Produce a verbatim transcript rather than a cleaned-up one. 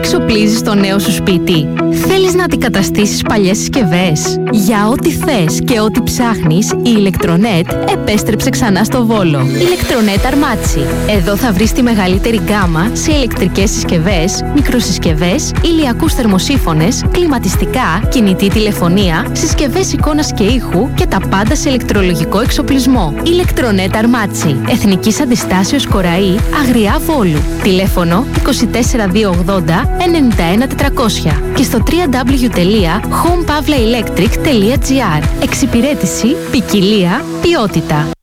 Εξοπλίζεις το νέο σου σπίτι? Θέλεις να αντικαταστήσεις παλιές συσκευές? Για ό,τι θες και ό,τι ψάχνεις, η Ηλεκτρονέτ επέστρεψε ξανά στο Βόλο. Ηλεκτρονέτ Αρμάτσι. Εδώ θα βρεις τη μεγαλύτερη γκάμα σε ηλεκτρικές συσκευές, μικροσυσκευές, ηλιακούς θερμοσύφωνες, κλιματιστικά, κινητή τηλεφωνία, συσκευές εικόνας και ήχου και τα πάντα σε ηλεκτρολογικό εξοπλισμό. Ηλεκτρονέτ Αρμάτσι. Εθνικής Αντιστάσεως Κοραή, Αγριά Βόλου. Τηλέφωνο είκοσι τέσσερα διακόσια ογδόντα ενενήντα ένα τετρακόσια και στο double-u double-u double-u τελεία home pavla electric τελεία gr. Εξυπηρέτηση, ποικιλία, ποιότητα.